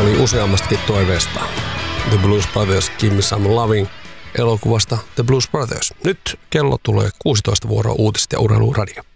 oli useammastakin toiveesta. The Blues Brothers, Give Me Some Loving elokuvasta The Blues Brothers. Nyt kello tulee 16 vuoroa uutiset ja urheiluradio.